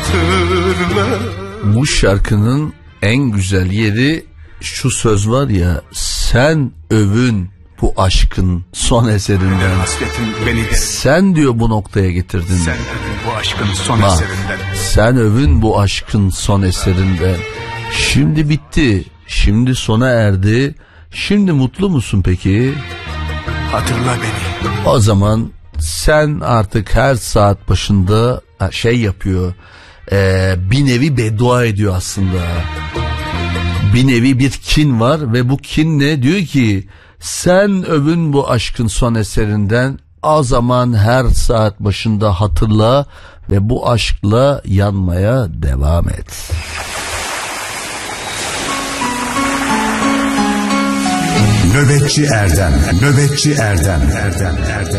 hatırla. Bu şarkının en güzel yeri şu söz var ya, sen övün bu aşkın son eserinden. Sen diyor bu noktaya getirdin. Sen övün bu aşkın son Bak, eserinden. sen övün bu aşkın son eserinden. Şimdi bitti. Şimdi sona erdi. Şimdi mutlu musun peki? Hatırla beni. O zaman sen artık her saat başında şey yapıyor. Bir nevi beddua ediyor aslında. Bir nevi bir kin var ve bu kin ne? Diyor ki sen övün bu aşkın son eserinden, o zaman her saat başında hatırla ve bu aşkla yanmaya devam et. Nöbetçi Erdem, Nöbetçi Erdem, Erdem, Erdem.